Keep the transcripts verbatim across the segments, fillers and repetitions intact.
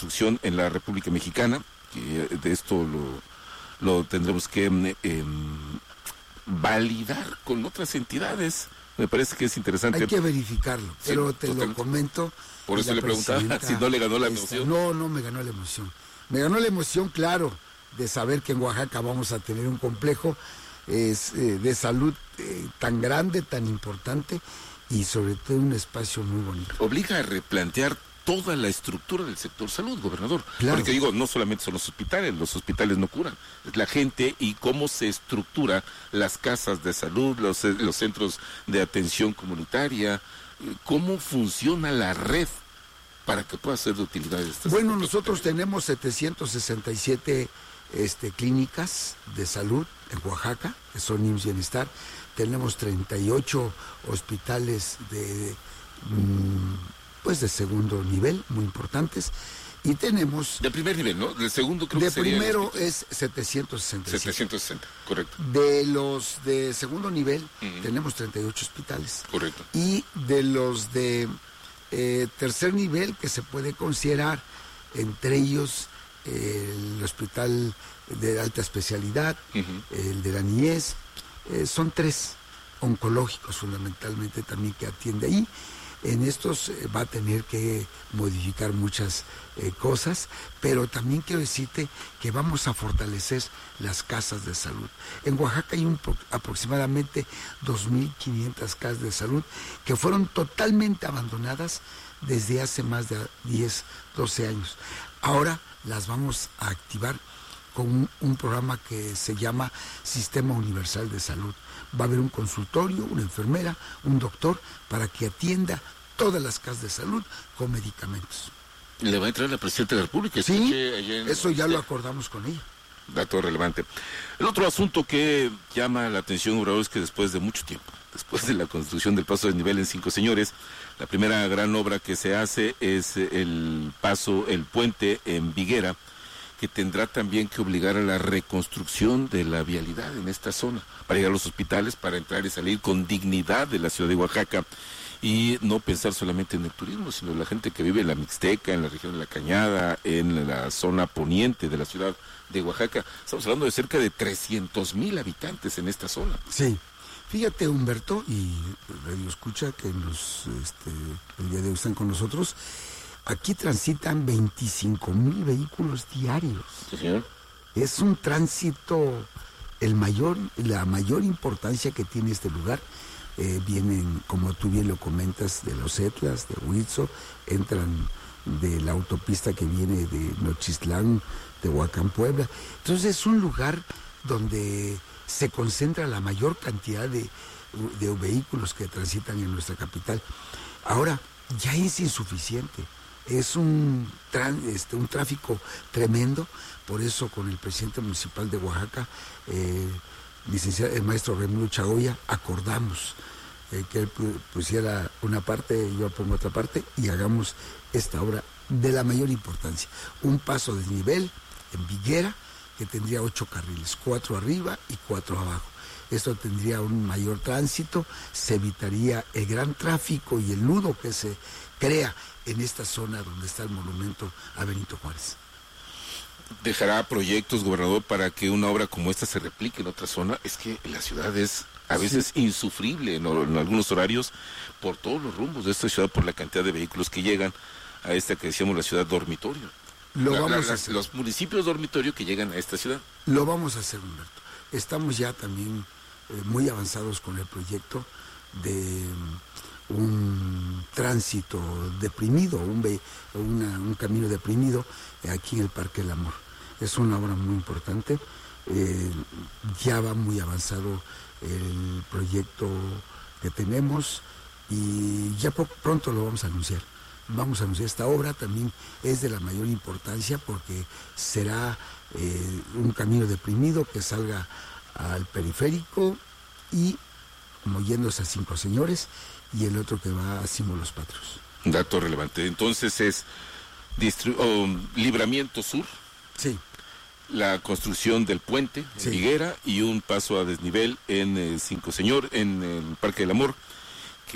construcción en la República Mexicana, que de esto lo, lo tendremos que eh, validar con otras entidades. Me parece que es interesante. Hay que verificarlo, sí, pero te totalmente. Lo comento. Por eso le preguntaba si no le ganó la emoción. Esta, no, no me ganó la emoción. Me ganó la emoción, claro, de saber que en Oaxaca vamos a tener un complejo es, eh, de salud eh, tan grande, tan importante y sobre todo un espacio muy bonito. Obliga a replantear toda la estructura del sector salud, gobernador. Claro. Porque digo, no solamente son los hospitales, los hospitales no curan, es la gente y cómo se estructura las casas de salud, los, los centros de atención comunitaria, cómo funciona la red para que pueda ser de utilidad. Estas bueno, nosotros tenemos setecientas sesenta y siete este, clínicas de salud en Oaxaca, que son I M S S Bienestar. Tenemos treinta y ocho hospitales de... Mmm, pues de segundo nivel, muy importantes, y tenemos... De primer nivel, ¿no? De segundo creo de que sería... De primero es setecientos sesenta y siete. setecientos sesenta, correcto. De los de segundo nivel uh-huh. tenemos treinta y ocho hospitales. Correcto. Y de los de eh, tercer nivel, que se puede considerar, entre ellos eh, el hospital de alta especialidad, uh-huh. el de la niñez, eh, son tres oncológicos fundamentalmente también que atiende ahí. En estos eh, va a tener que modificar muchas eh, cosas, pero también quiero decirte que vamos a fortalecer las casas de salud. En Oaxaca hay un, aproximadamente dos mil quinientas casas de salud que fueron totalmente abandonadas desde hace más de diez, doce años. Ahora las vamos a activar con un, un programa que se llama Sistema Universal de Salud. Va a haber un consultorio, una enfermera, un doctor, para que atienda todas las casas de salud con medicamentos. ¿Le va a entrar la Presidenta de la República? Sí, eso ya lo acordamos con ella. Dato relevante. El otro asunto que llama la atención, Obrador, es que después de mucho tiempo, después de la construcción del paso de desnivel en Cinco Señores, la primera gran obra que se hace es el paso, el puente en Viguera, que tendrá también que obligar a la reconstrucción de la vialidad en esta zona, para llegar a los hospitales, para entrar y salir con dignidad de la ciudad de Oaxaca, y no pensar solamente en el turismo, sino en la gente que vive en la Mixteca, en la región de la Cañada, en la zona poniente de la ciudad de Oaxaca. Estamos hablando de cerca de trescientos mil habitantes en esta zona. Sí. Fíjate, Humberto, y Radio Escucha, que nos, este, el día de hoy están con nosotros, aquí transitan veinticinco mil vehículos diarios. Sí, señor. Es un tránsito, el mayor, la mayor importancia que tiene este lugar. Eh, vienen, como tú bien lo comentas, de los Etlas, de Huitzo, entran de la autopista que viene de Nochistlán, de Huacán, Puebla. Entonces es un lugar donde se concentra la mayor cantidad de, de vehículos que transitan en nuestra capital. Ahora, ya es insuficiente. Es un, este, un tráfico tremendo, por eso con el presidente municipal de Oaxaca, eh, licenciado, el maestro Raimundo Chagoya, acordamos eh, que él pusiera una parte, yo pongo otra parte, y hagamos esta obra de la mayor importancia. Un paso de nivel en Viguera, que tendría ocho carriles, cuatro arriba y cuatro abajo. Esto tendría un mayor tránsito, se evitaría el gran tráfico y el nudo que se crea en esta zona donde está el monumento a Benito Juárez. ¿Dejará proyectos, gobernador, para que una obra como esta se replique en otra zona? Es que la ciudad es a veces sí. insufrible en, en algunos horarios por todos los rumbos de esta ciudad, por la cantidad de vehículos que llegan a esta que decíamos la ciudad dormitorio. Lo la, vamos la, a hacer. Los municipios dormitorio que llegan a esta ciudad. Lo vamos a hacer, Humberto. Estamos ya también eh, muy avanzados con el proyecto de un tránsito deprimido, un, ve, una, un camino deprimido eh, aquí en el Parque del Amor. Es una obra muy importante, eh, ya va muy avanzado el proyecto que tenemos y ya poco, pronto lo vamos a anunciar. Vamos a anunciar esta obra, también es de la mayor importancia porque será eh, un camino deprimido que salga al periférico y como yéndose a Cinco Señores, y el otro que va a Símbolos Patrios. Dato relevante. Entonces es distri- oh, Libramiento Sur. Sí. La construcción del puente sí. en Higuera y un paso a desnivel en eh, Cinco Señor, en el Parque del Amor, que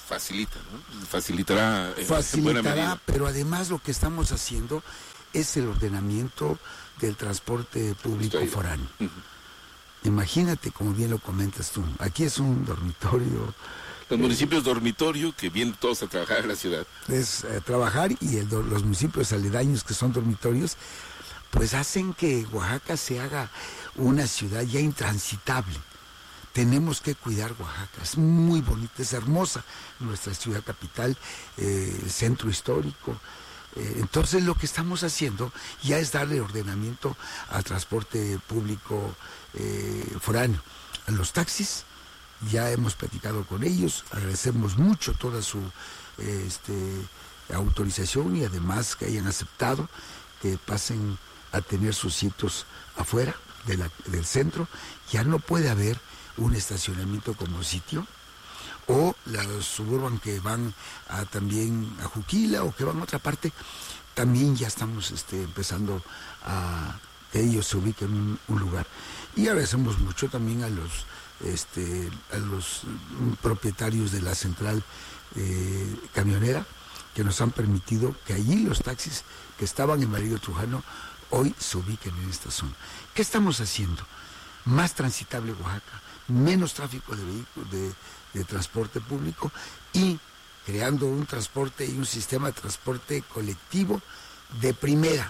facilita, ¿no? Facilitará. Eh, Facilitará, pero además lo que estamos haciendo es el ordenamiento del transporte público foráneo. Uh-huh. Imagínate, como bien lo comentas tú, aquí es un dormitorio. Los municipios eh, dormitorio que vienen todos a trabajar en la ciudad. Es eh, trabajar y el, los municipios aledaños que son dormitorios, pues hacen que Oaxaca se haga una ciudad ya intransitable. Tenemos que cuidar Oaxaca, es muy bonita, es hermosa nuestra ciudad capital, eh, el centro histórico. Eh, entonces lo que estamos haciendo ya es darle ordenamiento al transporte público eh, foráneo. A los taxis, ya hemos platicado con ellos, agradecemos mucho toda su eh, este, autorización y además que hayan aceptado que pasen a tener sus sitios afuera de la, del centro. Ya no puede haber un estacionamiento como sitio, o los suburban que van a, también a Juquila o que van a otra parte, también ya estamos este, empezando a que ellos se ubiquen en un, un lugar. Y agradecemos mucho también a los este, a los propietarios de la central eh, camionera, que nos han permitido que allí los taxis que estaban en Mariano Trujano hoy se ubiquen en esta zona. ¿Qué estamos haciendo? Más transitable Oaxaca, menos tráfico de vehículos, de, de transporte público y creando un transporte y un sistema de transporte colectivo de primera.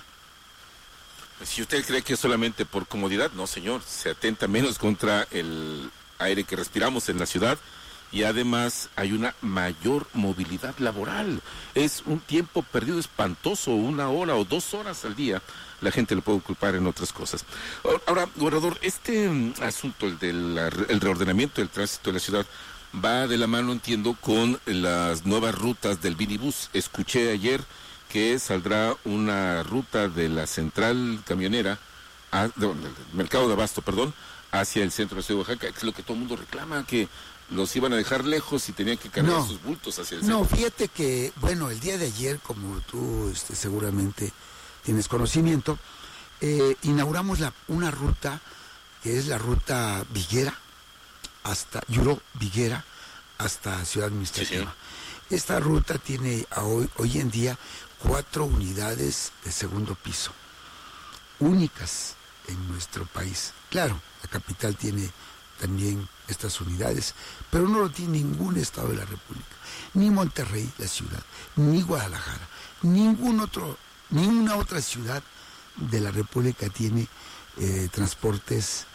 Si usted cree que es solamente por comodidad, no señor, se atenta menos contra el aire que respiramos en la ciudad y además hay una mayor movilidad laboral. Es un tiempo perdido espantoso, una hora o dos horas al día. La gente lo puede ocupar en otras cosas. Ahora, gobernador, este asunto, el del el reordenamiento del tránsito de la ciudad, va de la mano, entiendo, con las nuevas rutas del Vinibus. Escuché ayer que saldrá una ruta de la central camionera, a, de, del mercado de abasto, perdón, hacia el centro de la ciudad de Oaxaca. Es lo que todo el mundo reclama, que los iban a dejar lejos y tenían que cargar no, sus bultos hacia el centro. No, fíjate que, bueno, el día de ayer, como tú este, seguramente tienes conocimiento, eh, inauguramos la, una ruta que es la ruta Viguera, hasta Yuro Viguera, hasta Ciudad Administrativa. Sí, esta ruta tiene a hoy, hoy en día cuatro unidades de segundo piso, únicas en nuestro país. Claro, la capital tiene también estas unidades, pero no lo tiene ningún estado de la República, ni Monterrey, la ciudad, ni Guadalajara, ningún otro, ninguna otra ciudad de la República tiene eh, transportes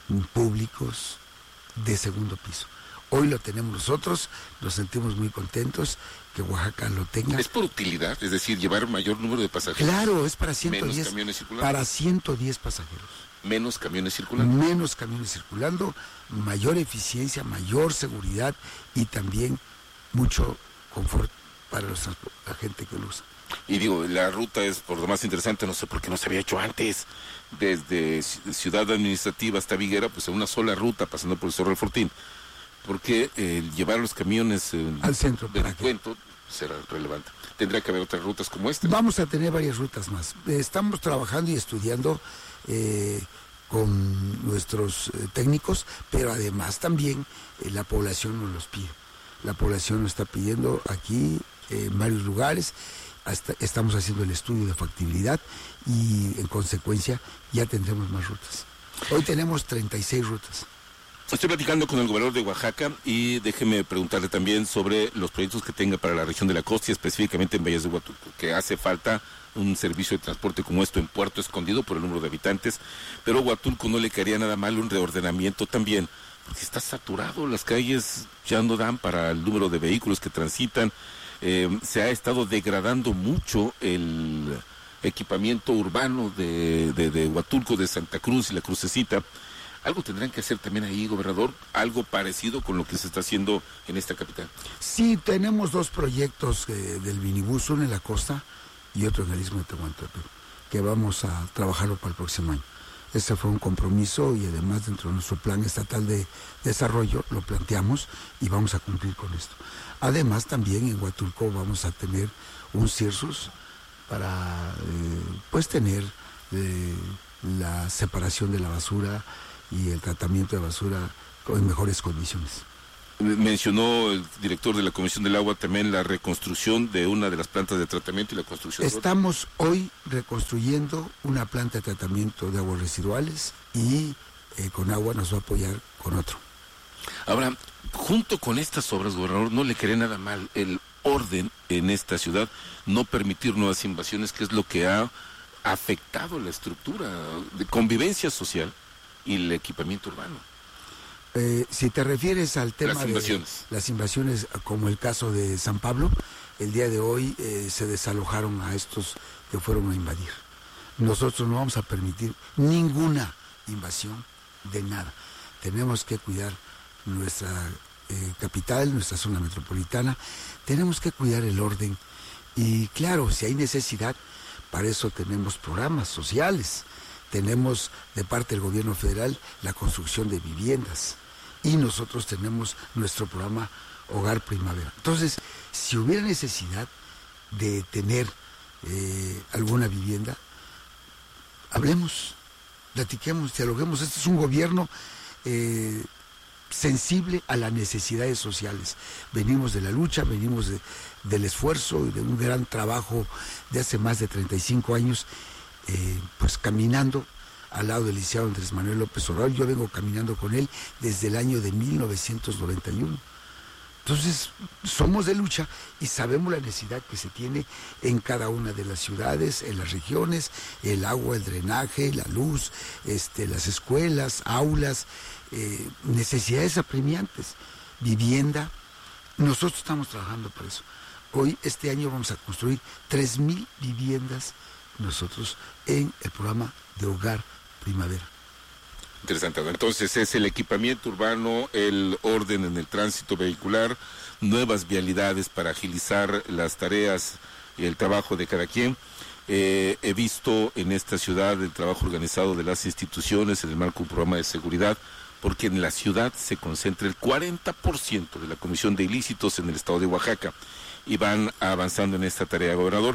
públicos de segundo piso. Hoy lo tenemos nosotros, nos sentimos muy contentos que Oaxaca lo tenga. ¿Es por utilidad? Es decir, llevar mayor número de pasajeros. Claro, es para ciento diez, menos camiones circulando. Para ciento diez pasajeros. Menos camiones circulando. Menos camiones circulando, mayor eficiencia, mayor seguridad y también mucho confort para los, la gente que lo usa. Y digo, la ruta es por lo más interesante, no sé por qué no se había hecho antes, desde Ciudad Administrativa hasta Viguera, pues en una sola ruta, pasando por el Cerro del Fortín, porque eh, llevar los camiones eh, al centro de descuento será relevante. ¿Tendrá que haber otras rutas como esta? Vamos a tener varias rutas más. Estamos trabajando y estudiando eh, con nuestros eh, técnicos, pero además también eh, la población nos los pide. La población nos está pidiendo aquí eh, en varios lugares. Hasta estamos haciendo el estudio de factibilidad y en consecuencia ya tendremos más rutas. Hoy tenemos treinta y seis rutas. Estoy platicando con el gobernador de Oaxaca y déjeme preguntarle también sobre los proyectos que tenga para la región de la costa y específicamente en Valles de Huatulco, que hace falta un servicio de transporte como esto en Puerto Escondido por el número de habitantes, pero Huatulco no le caería nada mal un reordenamiento también, porque está saturado, las calles ya no dan para el número de vehículos que transitan, eh, se ha estado degradando mucho el equipamiento urbano de, de, de Huatulco, de Santa Cruz y la Crucecita. Algo tendrán que hacer también ahí, gobernador, algo parecido con lo que se está haciendo en esta capital. Sí, tenemos dos proyectos eh, del minibús, uno en la costa y otro en el Istmo de Tehuantepec, que vamos a trabajarlo para el próximo año. Ese fue un compromiso y además dentro de nuestro plan estatal de desarrollo lo planteamos y vamos a cumplir con esto. Además también en Huatulco vamos a tener un CIRSUS para eh, pues tener eh, la separación de la basura y el tratamiento de basura en mejores condiciones. Mencionó el director de la Comisión del Agua también la reconstrucción de una de las plantas de tratamiento y la construcción de otra. Estamos hoy reconstruyendo una planta de tratamiento de aguas residuales y eh, con agua nos va a apoyar con otro. Ahora, junto con estas obras, gobernador, no le cree nada mal el orden en esta ciudad, no permitir nuevas invasiones, que es lo que ha afectado la estructura de convivencia social y el equipamiento urbano. Eh, si te refieres al tema las invasiones. de las invasiones, como el caso de San Pablo, el día de hoy eh, se desalojaron a estos que fueron a invadir. Nosotros no vamos a permitir ninguna invasión de nada. Tenemos que cuidar nuestra eh, capital, nuestra zona metropolitana, tenemos que cuidar el orden y claro, si hay necesidad, para eso tenemos programas sociales, tenemos de parte del gobierno federal la construcción de viviendas y nosotros tenemos nuestro programa Hogar Primavera. Entonces, si hubiera necesidad de tener eh, alguna vivienda, hablemos, platiquemos, dialoguemos. Este es un gobierno eh, sensible a las necesidades sociales. Venimos de la lucha, venimos de, del esfuerzo y de un gran trabajo de hace más de treinta y cinco años, eh, pues caminando al lado del licenciado Andrés Manuel López Obrador. Yo vengo caminando con él desde el año de mil novecientos noventa y uno. Entonces, somos de lucha y sabemos la necesidad que se tiene en cada una de las ciudades, en las regiones, el agua, el drenaje, la luz, este, las escuelas, aulas, eh, necesidades apremiantes, vivienda. Nosotros estamos trabajando por eso. Hoy, este año, vamos a construir tres mil viviendas nosotros en el programa de Hogar Primavera. Interesante. Entonces es el equipamiento urbano, el orden en el tránsito vehicular, nuevas vialidades para agilizar las tareas y el trabajo de cada quien. Eh, he visto en esta ciudad el trabajo organizado de las instituciones en el marco de un programa de seguridad, porque en la ciudad se concentra el cuarenta por ciento de la comisión de ilícitos en el estado de Oaxaca y van avanzando en esta tarea, gobernador.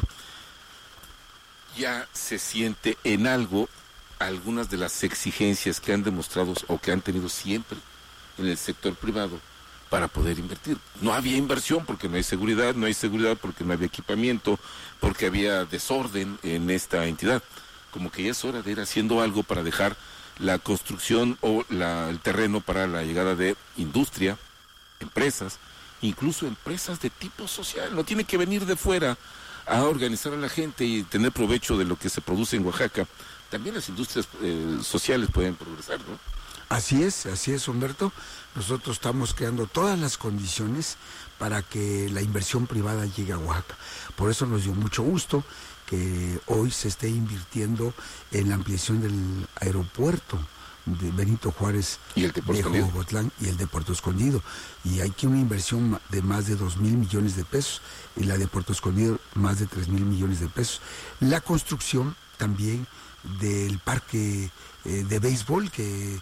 Ya se siente en algo algunas de las exigencias que han demostrado o que han tenido siempre en el sector privado para poder invertir. No había inversión porque no hay seguridad, no hay seguridad porque no había equipamiento, porque había desorden en esta entidad. Como que ya es hora de ir haciendo algo para dejar la construcción o la, el terreno para la llegada de industria, empresas, incluso empresas de tipo social. No tiene que venir de fuera a organizar a la gente y tener provecho de lo que se produce en Oaxaca. También las industrias eh, sociales pueden progresar, ¿no? Así es, así es, Humberto. Nosotros estamos creando todas las condiciones para que la inversión privada llegue a Oaxaca. Por eso nos dio mucho gusto que hoy se esté invirtiendo en la ampliación del aeropuerto de Benito Juárez y el de Puerto Viejo Ocotlán y el de Puerto Escondido. Y hay aquí una inversión de más de dos mil millones de pesos y la de Puerto Escondido más de tres mil millones de pesos. La construcción también del parque eh, de béisbol que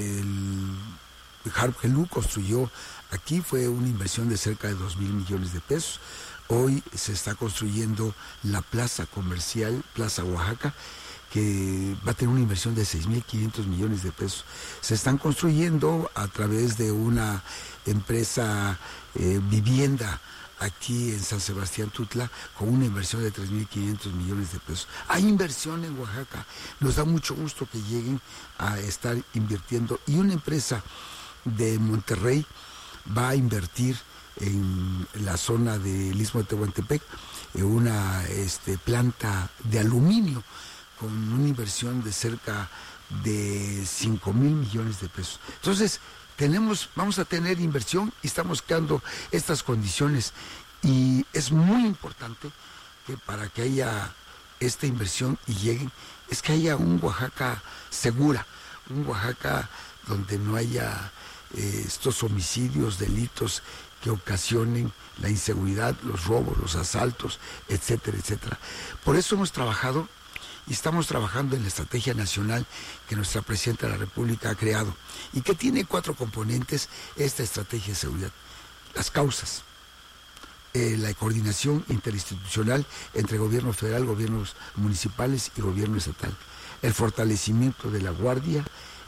el Harp Helú construyó aquí fue una inversión de cerca de dos mil millones de pesos. Hoy se está construyendo la plaza comercial, Plaza Oaxaca, que va a tener una inversión de seis mil quinientos millones de pesos. Se están construyendo a través de una empresa eh, vivienda aquí en San Sebastián Tutla con una inversión de tres mil quinientos millones de pesos. Hay inversión en Oaxaca, nos da mucho gusto que lleguen a estar invirtiendo y una empresa de Monterrey va a invertir en la zona del Istmo de Tehuantepec en una este, planta de aluminio con una inversión de cerca de cinco mil millones de pesos. Entonces, tenemos, vamos a tener inversión y estamos creando estas condiciones y es muy importante que para que haya esta inversión y lleguen, es que haya un Oaxaca segura, un Oaxaca donde no haya eh, estos homicidios, delitos que ocasionen la inseguridad, los robos, los asaltos, etcétera, etcétera. Por eso hemos trabajado y estamos trabajando en la estrategia nacional que nuestra Presidenta de la República ha creado y que tiene cuatro componentes esta estrategia de seguridad. Las causas, eh, la coordinación interinstitucional entre gobierno federal, gobiernos municipales y gobierno estatal, el fortalecimiento de la Guardia,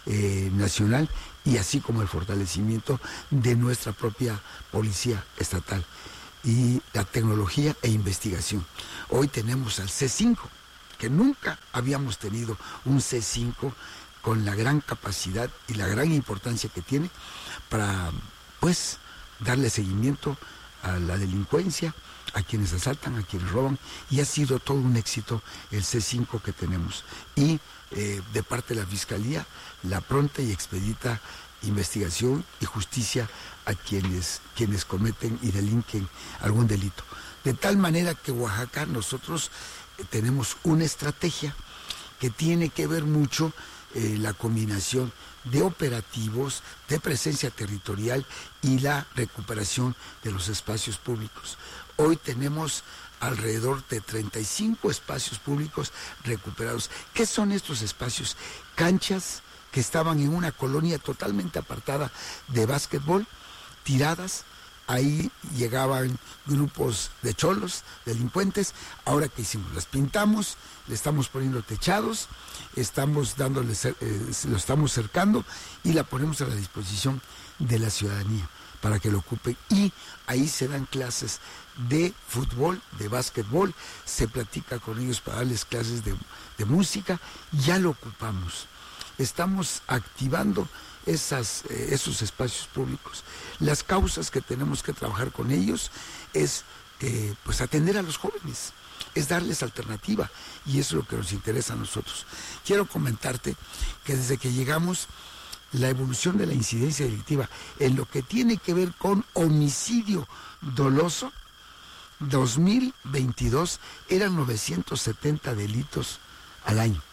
eh, nacional, y así como el fortalecimiento de nuestra propia policía estatal y la tecnología e investigación. Hoy tenemos al C cinco, que nunca habíamos tenido un C cinco con la gran capacidad y la gran importancia que tiene para, pues, darle seguimiento a la delincuencia, a quienes asaltan, a quienes roban, y ha sido todo un éxito el C cinco que tenemos. Y eh, de parte de la Fiscalía, la pronta y expedita investigación y justicia a quienes, quienes cometen y delinquen algún delito. De tal manera que Oaxaca, nosotros eh, tenemos una estrategia que tiene que ver mucho eh, la combinación de operativos, de presencia territorial y la recuperación de los espacios públicos. Hoy tenemos alrededor de treinta y cinco espacios públicos recuperados. ¿Qué son estos espacios? Canchas que estaban en una colonia totalmente apartada de básquetbol, tiradas. Ahí llegaban grupos de cholos, delincuentes. Ahora que hicimos, las pintamos, le estamos poniendo techados, estamos dándoles, eh, lo estamos cercando y la ponemos a la disposición de la ciudadanía para que lo ocupen. Y ahí se dan clases de fútbol, de básquetbol, se platica con ellos para darles clases de, de música. Ya lo ocupamos. Estamos activando esas, eh, esos espacios públicos. Las causas que tenemos que trabajar con ellos es eh, pues atender a los jóvenes, es darles alternativa, y eso es lo que nos interesa a nosotros. Quiero comentarte que desde que llegamos, la evolución de la incidencia delictiva en lo que tiene que ver con homicidio doloso, dos mil veintidós eran novecientos setenta delitos al año,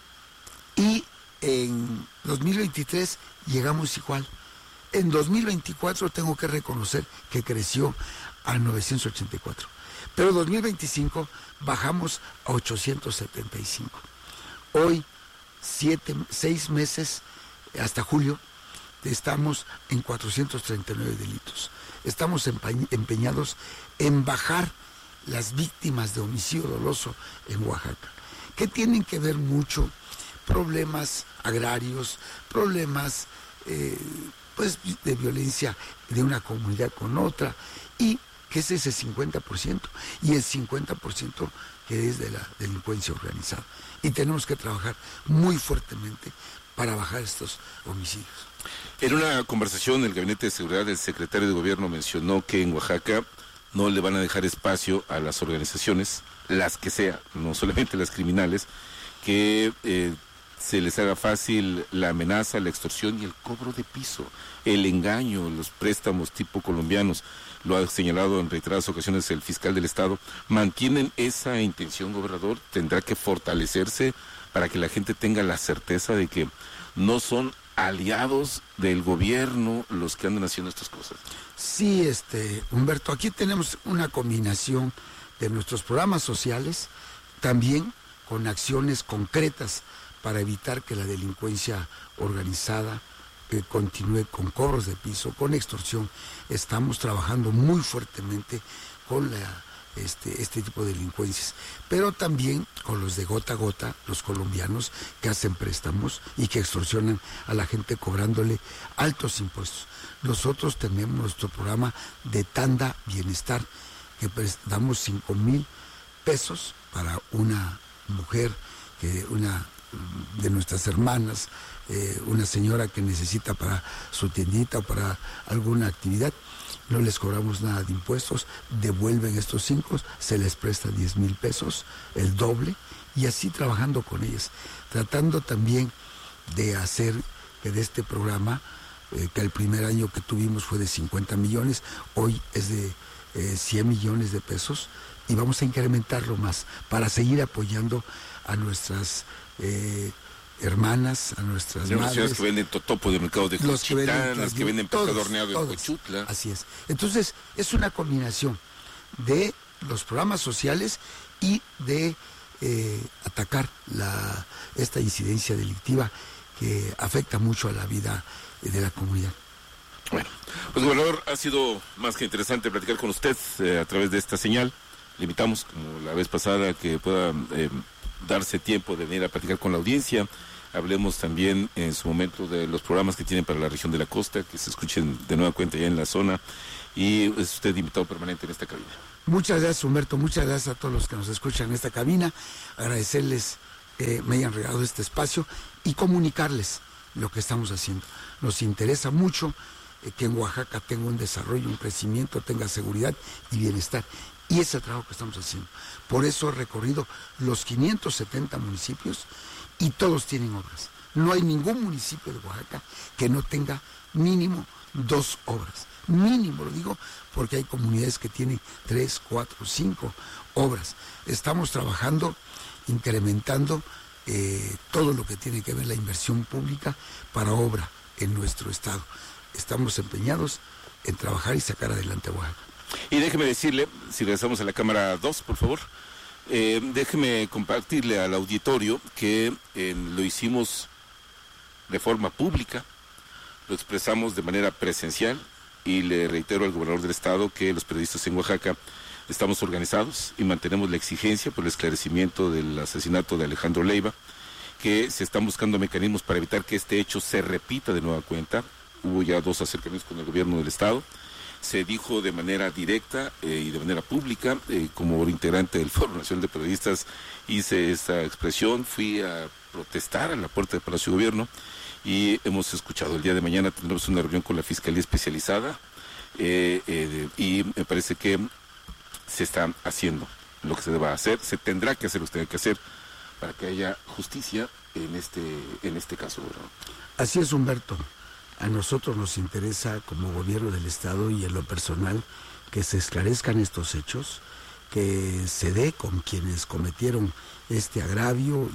y en dos mil veintitrés llegamos igual. En dos mil veinticuatro tengo que reconocer que creció a novecientos ochenta y cuatro, pero dos mil veinticinco bajamos a ochocientos setenta y cinco. Hoy, siete, seis meses, hasta julio, estamos en cuatrocientos treinta y nueve delitos. Estamos empeñados en bajar las víctimas de homicidio doloso en Oaxaca, que tienen que ver mucho problemas agrarios, problemas eh, pues de violencia de una comunidad con otra, y que es ese cincuenta por ciento, y el cincuenta por ciento que es de la delincuencia organizada. Y tenemos que trabajar muy fuertemente para bajar estos homicidios. En una conversación, el Gabinete de Seguridad del secretario de Gobierno mencionó que en Oaxaca no le van a dejar espacio a las organizaciones, las que sea, no solamente las criminales, que eh, se les haga fácil la amenaza, la extorsión y el cobro de piso, el engaño, los préstamos tipo colombianos. Lo ha señalado en reiteradas ocasiones el fiscal del Estado. ¿Mantienen esa intención, gobernador? ¿Tendrá que fortalecerse para que la gente tenga la certeza de que no son aliados del gobierno los que andan haciendo estas cosas? Sí, este, Humberto, aquí tenemos una combinación de nuestros programas sociales, también con acciones concretas para evitar que la delincuencia organizada eh, continúe con cobros de piso, con extorsión. Estamos trabajando muy fuertemente con la, este, este tipo de delincuencias, pero también con los de gota a gota, los colombianos que hacen préstamos y que extorsionan a la gente cobrándole altos impuestos. Nosotros tenemos nuestro programa de Tanda Bienestar, que damos cinco mil pesos para una mujer, que una de nuestras hermanas, eh, una señora que necesita para su tiendita o para alguna actividad. No les cobramos nada de impuestos, devuelven estos cinco, se les presta diez mil pesos, el doble, y así trabajando con ellas, tratando también de hacer que de este programa, eh, que el primer año que tuvimos fue de cincuenta millones, hoy es de eh, cien millones de pesos, y vamos a incrementarlo más para seguir apoyando a nuestras eh, hermanas, a nuestras madres. madres. Las que venden totopo de mercado de Juchitán, las que venden pescado horneado de Cochutla. Así es. Entonces, es una combinación de los programas sociales y de eh, atacar la, esta incidencia delictiva que afecta mucho a la vida de la comunidad. Bueno, pues gobernador, ha sido más que interesante platicar con usted eh, a través de esta señal. Le invitamos, como la vez pasada, que pueda eh, darse tiempo de venir a platicar con la audiencia Hablemos también en su momento de los programas que tienen para la región de la costa, que se escuchen de nueva cuenta ya en la zona, y es usted invitado permanente en esta cabina. Muchas gracias, Humberto, muchas gracias a todos los que nos escuchan en esta cabina, agradecerles que me hayan regalado este espacio y comunicarles lo que estamos haciendo. Nos interesa mucho eh, que en Oaxaca tenga un desarrollo, un crecimiento, tenga seguridad y bienestar. Y ese es el trabajo que estamos haciendo. Por eso he recorrido los quinientos setenta municipios y todos tienen obras. No hay ningún municipio de Oaxaca que no tenga mínimo dos obras. Mínimo, lo digo, porque hay comunidades que tienen tres, cuatro, cinco obras. Estamos trabajando, incrementando eh, todo lo que tiene que ver la inversión pública para obra en nuestro estado. Estamos empeñados en trabajar y sacar adelante a Oaxaca. Y déjeme decirle, si regresamos a la cámara dos, por favor, eh, déjeme compartirle al auditorio que eh, lo hicimos de forma pública, lo expresamos de manera presencial, y le reitero al gobernador del estado que los periodistas en Oaxaca estamos organizados y mantenemos la exigencia por el esclarecimiento del asesinato de Alejandro Leiva, que se están buscando mecanismos para evitar que este hecho se repita de nueva cuenta. Hubo ya dos acercamientos con el gobierno del estado. Se dijo de manera directa eh, y de manera pública, eh, como integrante del Foro Nacional de Periodistas, hice esta expresión, fui a protestar a la puerta del Palacio de Gobierno y hemos escuchado. El día de mañana tendremos una reunión con la Fiscalía Especializada eh, eh, y me parece que se está haciendo lo que se deba hacer, se tendrá que hacer, usted hay que hacer, para que haya justicia en este, en este caso, ¿verdad? Así es, Humberto. A nosotros nos interesa, como gobierno del estado y en lo personal, que se esclarezcan estos hechos, que se dé con quienes cometieron este agravio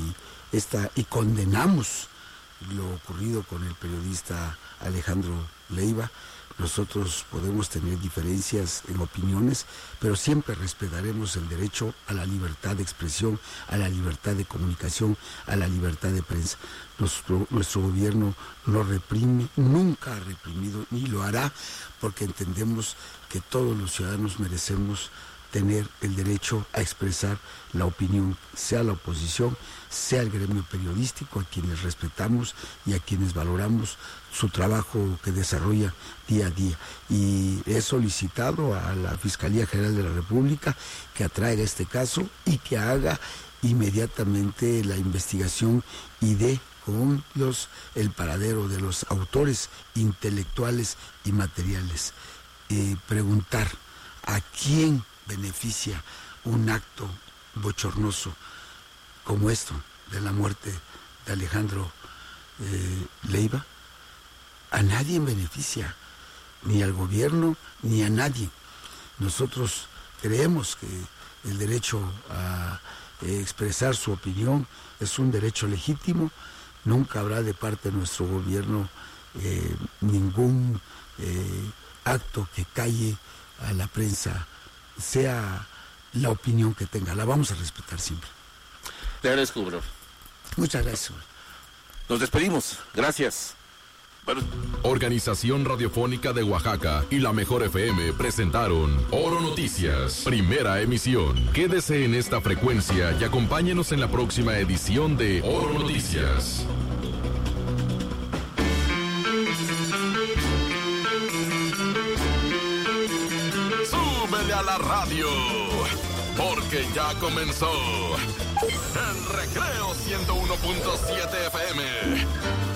y esta y condenamos lo ocurrido con el periodista Alejandro Leiva. Nosotros podemos tener diferencias en opiniones, pero siempre respetaremos el derecho a la libertad de expresión, a la libertad de comunicación, a la libertad de prensa. Nuestro, nuestro gobierno no reprime, nunca ha reprimido, ni lo hará, porque entendemos que todos los ciudadanos merecemos tener el derecho a expresar la opinión, sea la oposición, sea el gremio periodístico, a quienes respetamos y a quienes valoramos su trabajo que desarrolla día a día. Y he solicitado a la Fiscalía General de la República que atraiga este caso y que haga inmediatamente la investigación y dé con los, el paradero de los autores intelectuales y materiales. Eh, preguntar a quién beneficia un acto bochornoso como esto de la muerte de Alejandro eh, Leiva. A nadie beneficia, ni al gobierno ni a nadie. Nosotros creemos que el derecho a eh, expresar su opinión es un derecho legítimo. Nunca habrá de parte de nuestro gobierno eh, ningún eh, acto que calle a la prensa, sea la opinión que tenga, la vamos a respetar siempre. Le agradezco, gobernador. Muchas gracias. Nos despedimos. Gracias. Bueno. Organización Radiofónica de Oaxaca y la Mejor F M presentaron Oro Noticias, primera emisión. Quédese en esta frecuencia y acompáñenos en la próxima edición de Oro Noticias. Súbele a la radio, porque ya comenzó el Recreo ciento uno punto siete F M.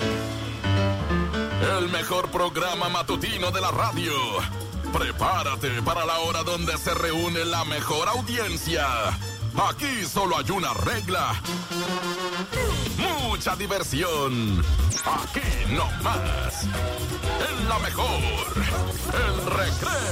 El mejor programa matutino de la radio. Prepárate para la hora donde se reúne la mejor audiencia. Aquí solo hay una regla. Mucha diversión. Aquí no más. En la mejor. El Recreo.